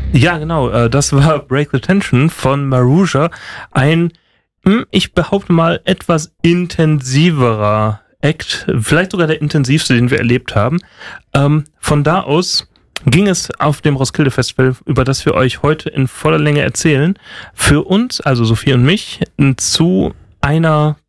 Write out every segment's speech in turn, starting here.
Ja, genau. Das war Break the Tension von Maruja. Ein, ich behaupte mal, etwas intensiverer Act. Vielleicht sogar der intensivste, den wir erlebt haben. Von da aus ging es auf dem Roskilde Festival, über das wir euch heute in voller Länge erzählen, für uns, also Sophie und mich, zu einer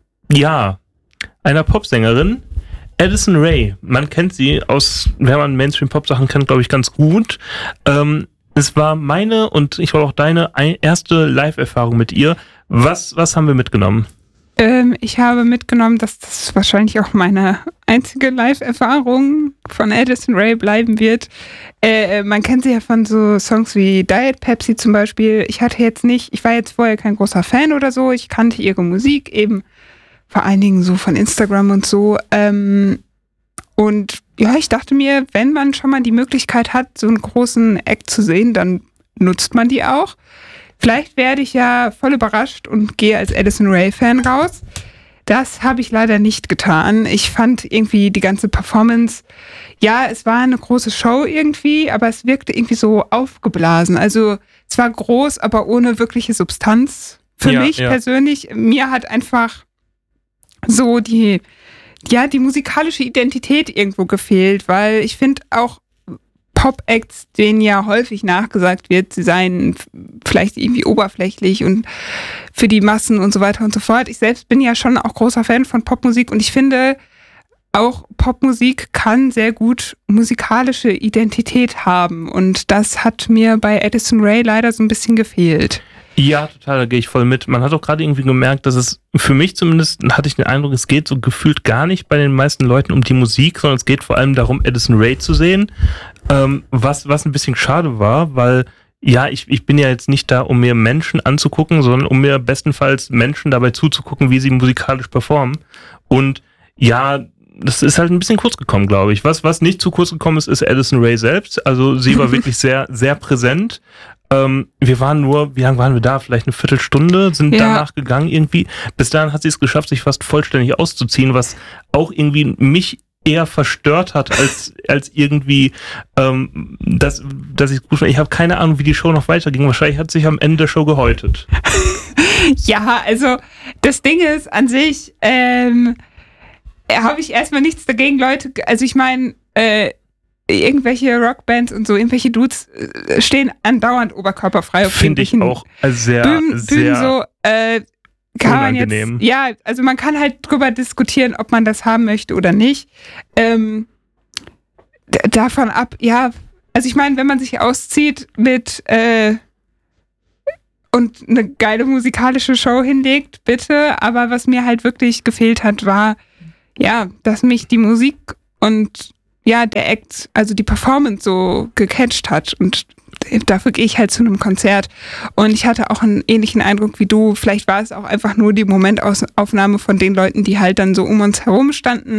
Popsängerin, Addison Rae. Man kennt sie aus, wenn man Mainstream-Pop-Sachen kennt, glaube ich, ganz gut. Es war meine und ich glaube auch deine erste Live-Erfahrung mit ihr. Was haben wir mitgenommen? Ich habe mitgenommen, dass das wahrscheinlich auch meine einzige Live-Erfahrung von Addison Rae bleiben wird. Man kennt sie ja von so Songs wie Diet Pepsi zum Beispiel. Ich war jetzt vorher kein großer Fan oder so. Ich kannte ihre Musik eben vor allen Dingen so von Instagram und so. Und ja, ich dachte mir, wenn man schon mal die Möglichkeit hat, so einen großen Act zu sehen, dann nutzt man die auch. Vielleicht werde ich ja voll überrascht und gehe als Addison Rae-Fan raus. Das habe ich leider nicht getan. Ich fand irgendwie die ganze Performance, ja, es war eine große Show irgendwie, aber es wirkte irgendwie so aufgeblasen. Also es war groß, aber ohne wirkliche Substanz. Für mich persönlich, mir hat einfach so die musikalische Identität irgendwo gefehlt, weil ich finde auch Pop-Acts, denen ja häufig nachgesagt wird, sie seien vielleicht irgendwie oberflächlich und für die Massen und so weiter und so fort. Ich selbst bin ja schon auch großer Fan von Popmusik und ich finde, auch Popmusik kann sehr gut musikalische Identität haben und das hat mir bei Addison Rae leider so ein bisschen gefehlt. Ja, total, da gehe ich voll mit. Man hat auch gerade irgendwie gemerkt, dass es, für mich zumindest, hatte ich den Eindruck, es geht so gefühlt gar nicht bei den meisten Leuten um die Musik, sondern es geht vor allem darum, Addison Rae zu sehen, was ein bisschen schade war, weil, ja, ich bin ja jetzt nicht da, um mir Menschen anzugucken, sondern um mir bestenfalls Menschen dabei zuzugucken, wie sie musikalisch performen. Und ja, das ist halt ein bisschen kurz gekommen, glaube ich. Was nicht zu kurz gekommen ist Addison Rae selbst. Also sie war wirklich sehr, sehr präsent. Wir waren wie lange waren wir da? Vielleicht eine Viertelstunde, sind danach gegangen irgendwie. Bis dahin hat sie es geschafft, sich fast vollständig auszuziehen, was auch irgendwie mich eher verstört hat, als irgendwie, dass ich gut fand. Ich habe keine Ahnung, wie die Show noch weiterging. Wahrscheinlich hat sich am Ende der Show gehäutet. Ja, also das Ding ist an sich, habe ich erstmal nichts dagegen, Leute. Also ich meine, irgendwelche Rockbands und so, irgendwelche Dudes stehen andauernd oberkörperfrei auf Finde ich auch sehr Bühnen so, kann unangenehm. Man jetzt, also man kann halt drüber diskutieren, ob man das haben möchte oder nicht. Davon ab, ja, also ich meine, wenn man sich auszieht mit und eine geile musikalische Show hinlegt, bitte, aber was mir halt wirklich gefehlt hat, war, ja, dass mich die Musik und ja, der Act, also die Performance so gecatcht hat und dafür gehe ich halt zu einem Konzert und ich hatte auch einen ähnlichen Eindruck wie du, vielleicht war es auch einfach nur die Momentaufnahme von den Leuten, die halt dann so um uns herum standen,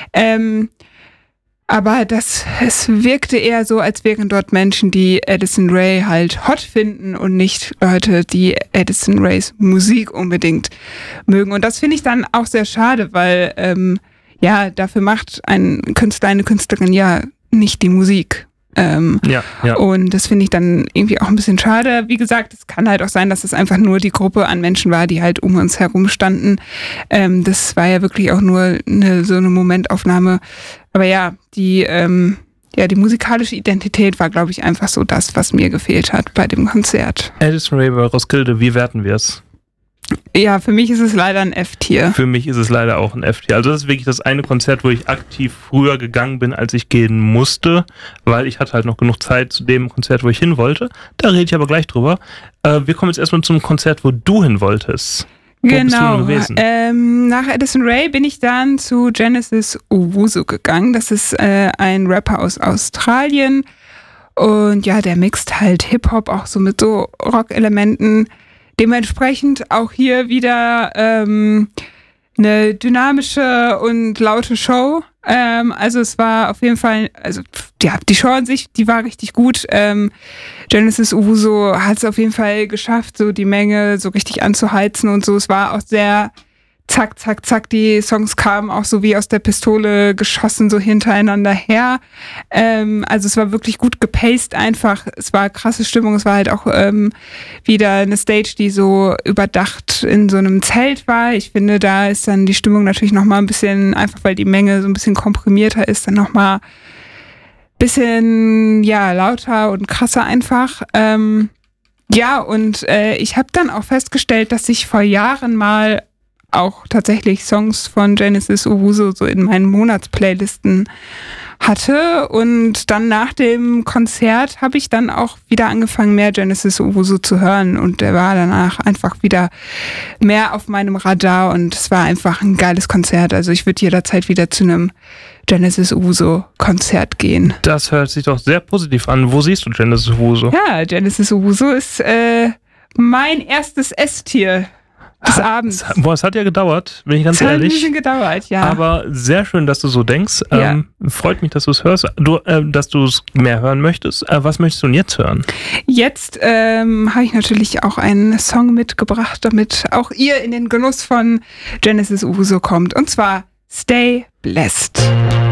aber es wirkte eher so, als wären dort Menschen, die Addison Rae halt hot finden und nicht Leute, die Addison Raes Musik unbedingt mögen und das finde ich dann auch sehr schade, weil dafür macht ein Künstler, eine Künstlerin ja nicht die Musik. Und das finde ich dann irgendwie auch ein bisschen schade. Wie gesagt, es kann halt auch sein, dass es einfach nur die Gruppe an Menschen war, die halt um uns herum standen. Das war ja wirklich auch nur so eine Momentaufnahme. Aber ja, die musikalische Identität war, glaube ich, einfach so das, was mir gefehlt hat bei dem Konzert. Addison Rae bei Roskilde, wie werten wir es? Ja, für mich ist es leider ein F-Tier. Für mich ist es leider auch ein F-Tier. Also das ist wirklich das eine Konzert, wo ich aktiv früher gegangen bin, als ich gehen musste, weil ich hatte halt noch genug Zeit zu dem Konzert, wo ich hin wollte. Da rede ich aber gleich drüber. Wir kommen jetzt erstmal zum Konzert, wo du hin wolltest. Wo bist du gewesen? Nach Addison Rae bin ich dann zu Genesis Owusu gegangen. Das ist ein Rapper aus Australien und ja, der mixt halt Hip-Hop auch so mit so Rock-Elementen. Dementsprechend auch hier wieder eine dynamische und laute Show. Also es war auf jeden Fall, also ja, die Show an sich, die war richtig gut. Genesis Owusu hat es auf jeden Fall geschafft, so die Menge so richtig anzuheizen und so. Es war auch sehr zack, zack, zack, die Songs kamen auch so wie aus der Pistole geschossen, so hintereinander her. Also es war wirklich gut gepaced einfach. Es war krasse Stimmung. Es war halt auch wieder eine Stage, die so überdacht in so einem Zelt war. Ich finde, da ist dann die Stimmung natürlich nochmal ein bisschen, einfach weil die Menge so ein bisschen komprimierter ist, dann nochmal ein bisschen, ja, lauter und krasser einfach. Ja, und ich habe dann auch festgestellt, dass ich vor Jahren mal auch tatsächlich Songs von Genesis Owusu so in meinen Monatsplaylisten hatte. Und dann nach dem Konzert habe ich dann auch wieder angefangen, mehr Genesis Owusu zu hören. Und der war danach einfach wieder mehr auf meinem Radar. Und es war einfach ein geiles Konzert. Also ich würde jederzeit wieder zu einem Genesis Owusu-Konzert gehen. Das hört sich doch sehr positiv an. Wo siehst du Genesis Owusu? Ja, Genesis Owusu ist mein erstes S-Tier des Abends. Es hat ja gedauert, bin ich ganz ehrlich. Es hat ein bisschen gedauert, ja. Aber sehr schön, dass du so denkst. Ja. Freut mich, dass du es hörst, dass du es mehr hören möchtest. Was möchtest du denn jetzt hören? Jetzt habe ich natürlich auch einen Song mitgebracht, damit auch ihr in den Genuss von Genesis Owusu kommt. Und zwar Stay Blessed.